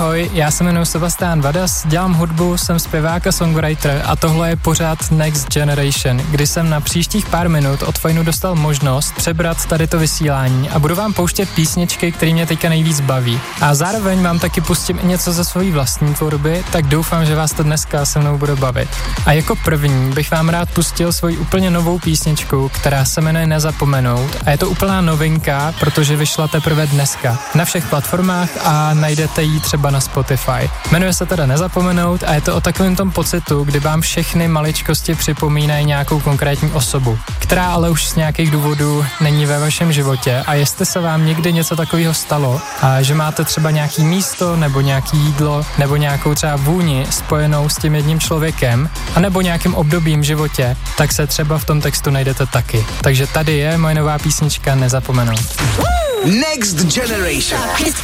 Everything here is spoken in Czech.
Ahoj, já se jmenuji Sebastián Vadas, dělám hudbu, jsem zpěvák a songwriter a tohle je pořád Next Generation, kdy jsem na příštích pár minut od Fajnu dostal možnost přebrat tady to vysílání a budu vám pouštět písničky, které mě teďka nejvíc baví. A zároveň vám taky pustím i něco ze své vlastní tvorby, tak doufám, že vás to dneska se mnou bude bavit. A jako první bych vám rád pustil svoji úplně novou písničku, která se jmenuje Nezapomenout a je to úplná novinka, protože vyšla teprve dneska na všech platformách a najdete ji třeba na Spotify. Jmenuje se teda Nezapomenout a je to o takovém tom pocitu, kdy vám všechny maličkosti připomínají nějakou konkrétní osobu, která ale už z nějakých důvodů není ve vašem životě a jestli se vám někdy něco takového stalo a že máte třeba nějaký místo nebo nějaký jídlo nebo nějakou třeba vůni spojenou s tím jedním člověkem a nebo nějakým obdobím v životě, tak se třeba v tom textu najdete taky. Takže tady je moje nová písnička Nezapomenout. Next Generation.